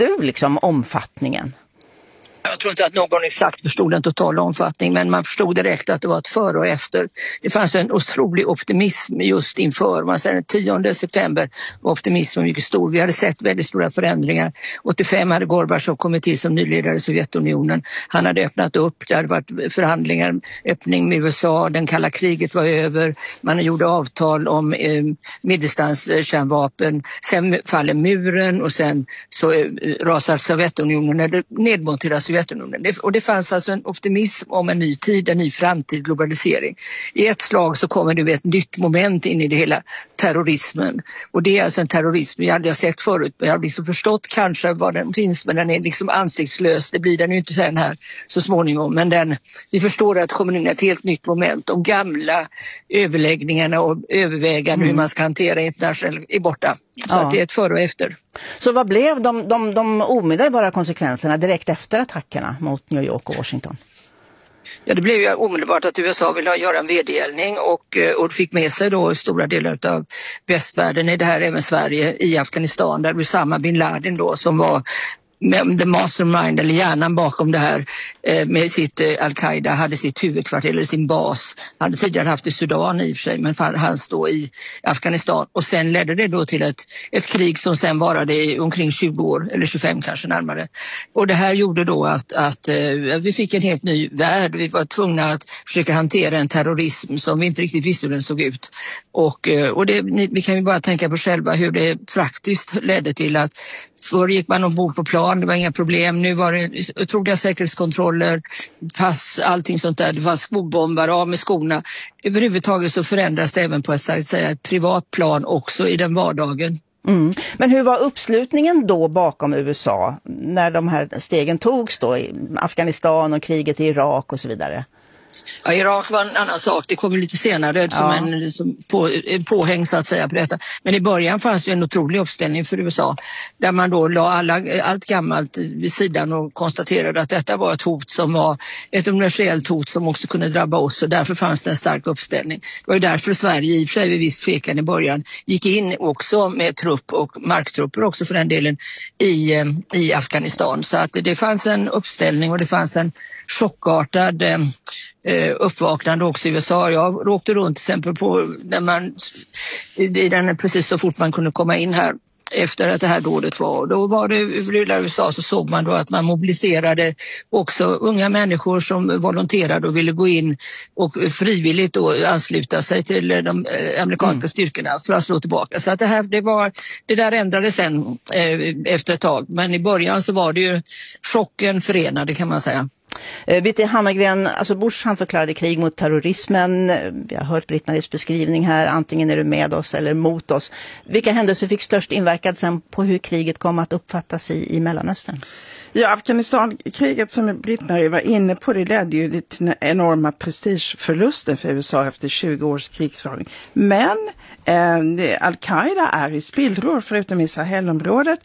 du liksom omfattningen? Jag tror inte att någon exakt förstod den totala omfattningen, men man förstod direkt att det var ett före och efter. Det fanns en otrolig optimism just inför. Man säger den 10 september var optimismen mycket stor. Vi hade sett väldigt stora förändringar. 85 hade Gorbatjov kommit till som nyledare i Sovjetunionen. Han hade öppnat upp, det hade varit förhandlingar, öppning med USA, den kalla kriget var över. Man gjorde avtal om medeldistanskärnvapen. Sen faller muren och sen så rasar Sovjetunionen, eller nedmonteras Sovjetunionen. Och det fanns alltså en optimism om en ny tid, en ny framtid, globalisering. I ett slag så kommer det ett nytt moment in i det hela, terrorismen. Och det är alltså en terrorism jag aldrig har sett förut, men jag har liksom förstått kanske vad den finns, men den är liksom ansiktslös. Det blir den ju inte sen här så småningom, men vi förstår att det kommer in ett helt nytt moment. De gamla överläggningarna och överväganden hur man ska hantera internationellt är borta. Så att det är ett före och efter. Så vad blev de omedelbara konsekvenserna direkt efter attackerna mot New York och Washington? Ja, det blev ju omedelbart att USA ville göra en vedergällning och fick med sig då stora delar av västvärlden, i det här även Sverige, i Afghanistan, där Osama bin Laden då, som var the mastermind eller hjärnan bakom det här med sitt Al-Qaida, hade sitt huvudkvarter eller sin bas. Han hade tidigare haft i Sudan i och för sig, men han stod i Afghanistan. Och sen ledde det då till ett krig som sen varade i omkring 20 år, eller 25 kanske närmare. Och det här gjorde då att vi fick en helt ny värld. Vi var tvungna att försöka hantera en terrorism som vi inte riktigt visste hur den såg ut. Och vi kan ju bara tänka på själva hur det praktiskt ledde till att förr gick man ombord på plan, det var inga problem. Nu var det otroliga säkerhetskontroller, pass, allting sånt där. Det var skobombar, av med skorna. Överhuvudtaget så förändras det även på ett privat plan också i den vardagen. Mm. Men hur var uppslutningen då bakom USA när de här stegen togs då i Afghanistan och kriget i Irak och så vidare? Ja, Irak var en annan sak. Det kom lite senare som en påhäng så att säga på detta. Men i början fanns det en otrolig uppställning för USA där man då la allt gammalt vid sidan och konstaterade att detta var ett hot som var ett universellt hot som också kunde drabba oss, och därför fanns det en stark uppställning. Det var ju därför Sverige, i och för sig vid viss tvekan i början, gick in också med trupp och marktrupper också för den delen i Afghanistan. Så att det fanns en uppställning och det fanns en chockartad uppvaknande också i USA. Jag åkte runt till exempel precis så fort man kunde komma in här efter att det här dådet var. Då var det över USA, så såg man då att man mobiliserade också unga människor som volonterade och ville gå in och frivilligt då ansluta sig till de amerikanska styrkorna för att slå tillbaka. Så att det där ändrades sen efter ett tag. Men i början så var det ju chocken förenade, kan man säga. Witte Hammargren, alltså Bush, han förklarade krig mot terrorismen. Vi har hört Britt-Maries beskrivning här, antingen är du med oss eller mot oss. Vilka händelser fick störst inverkan sen på hur kriget kom att uppfattas i Mellanöstern? Ja, Afghanistan-kriget som Britt-Marie var inne på, det ledde ju till enorma prestigeförluster för USA efter 20 års krigsföring. Men Al-Qaida är i spillror förutom i Sahelområdet.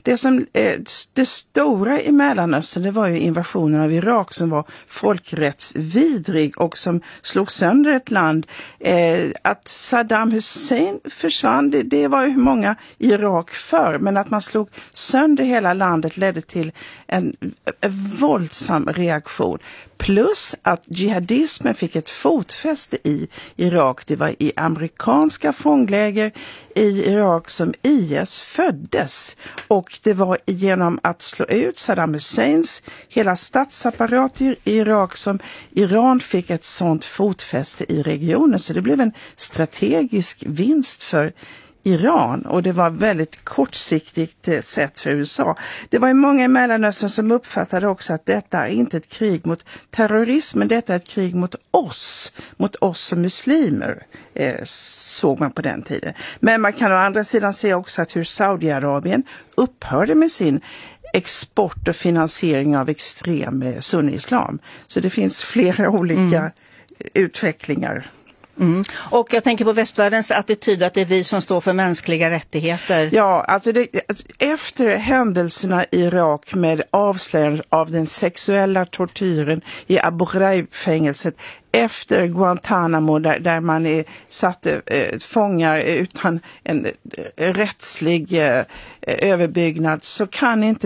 Det stora i Mellanöstern, det var ju invasionen av Irak som var folkrättsvidrig och som slog sönder ett land. Att Saddam Hussein försvann, det var ju många i Irak för, men att man slog sönder hela landet ledde till en våldsam reaktion. Plus att jihadismen fick ett fotfäste i Irak. Det var i amerikanska fångläger i Irak som IS föddes. Och det var genom att slå ut Saddam Husseins hela statsapparat i Irak som Iran fick ett sånt fotfäste i regionen. Så det blev en strategisk vinst för Iran, och det var väldigt kortsiktigt sätt för USA. Det var ju många i Mellanöstern som uppfattade också att detta är inte ett krig mot terrorismen, detta är ett krig mot oss som muslimer, såg man på den tiden. Men man kan å andra sidan se också att hur Saudiarabien upphörde med sin export och finansiering av extrem sunni-islam. Så det finns flera olika utvecklingar. Mm. Och jag tänker på västvärldens attityd att det är vi som står för mänskliga rättigheter. Ja, alltså efter händelserna i Irak med avslöjandet av den sexuella tortyren i Abu Ghraib-fängelset, efter Guantanamo där man satte fångar utan en rättslig överbyggnad, så kan inte